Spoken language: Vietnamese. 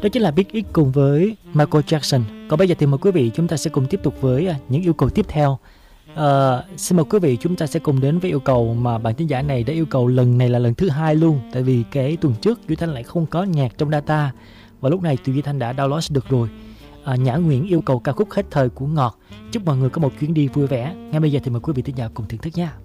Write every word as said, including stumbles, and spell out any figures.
Đó chính là Big X cùng với Michael Jackson. Còn bây giờ thì mời quý vị chúng ta sẽ cùng tiếp tục với à, những yêu cầu tiếp theo. À, xin mời quý vị chúng ta sẽ cùng đến với yêu cầu mà bạn thính giả này đã yêu cầu lần này là lần thứ hai luôn. Tại vì cái tuần trước Duy Thanh lại không có nhạc trong data và lúc này thì Duy Thanh đã download được rồi. À, Nhã Nguyễn yêu cầu ca khúc Hết Thời của Ngọt. Chúc mọi người có một chuyến đi vui vẻ. Ngay bây giờ thì mời quý vị thính giả cùng thưởng thức nha.